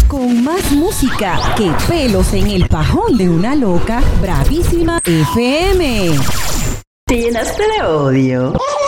con más música que pelos en el pajón de una loca. Bravísima FM. Te llenaste de odio.